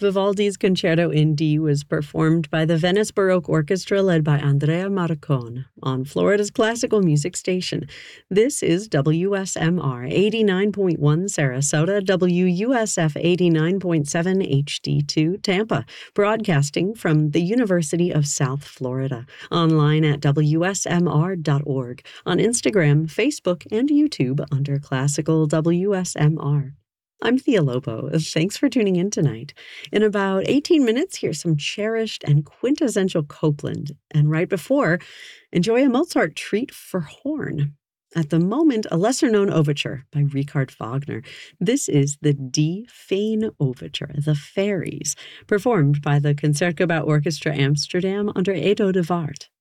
Vivaldi's Concerto in D was performed by the Venice Baroque Orchestra led by Andrea Marcon on Florida's classical music station. This is WSMR 89.1 Sarasota, WUSF 89.7 HD2 Tampa, broadcasting from the University of South Florida. Online at WSMR.org, on Instagram, Facebook, and YouTube under Classical WSMR. I'm Thea Lobo. Thanks for tuning in tonight. In about 18 minutes, here's some cherished and quintessential Copland. And right before, enjoy a Mozart treat for horn. At the moment, a lesser-known overture by Richard Wagner. This is the D. Fane Overture, The Fairies, performed by the Concertgebouw Orchestra Amsterdam under Edo de Waard.